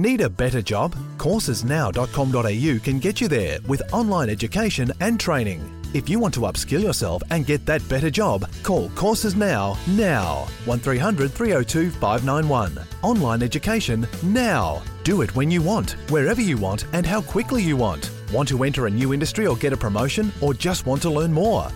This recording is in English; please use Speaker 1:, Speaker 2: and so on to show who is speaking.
Speaker 1: Need a better job? Coursesnow.com.au can get you there with online education and training. If you want to upskill yourself and get that better job, call Courses Now. 1300 302 591. Online education now. Do it when you want, wherever you want and how quickly you want. Want to enter a new industry or get a promotion or just want to learn more?